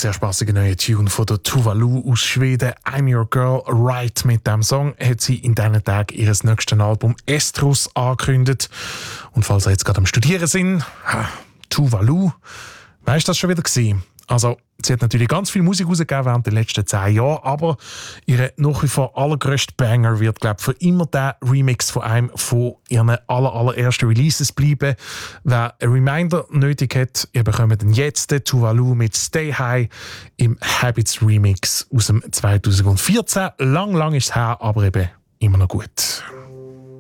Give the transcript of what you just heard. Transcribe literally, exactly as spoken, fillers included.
sehr spaßige neue Tune von der Tuvalu aus Schweden. I'm Your Girl, Right. Mit diesem Song hat sie in diesen Tagen ihr nächstes Album Estrus angekündigt. Und falls ihr jetzt gerade am Studieren sind, Tuvalu, weißt du das schon wieder gewesen? Also, sie hat natürlich ganz viel Musik rausgegeben während der letzten zehn Jahre, aber ihre nach wie vor allergrößte Banger wird, glaube ich, für immer der Remix von einem von ihren aller, allerersten Releases bleiben. Wer ein Reminder nötig hat, ihr bekommt dann jetzt den Tuvalu mit Stay High im Habits Remix aus dem zweitausendvierzehn. Lang, lang ist es her, aber eben immer noch gut.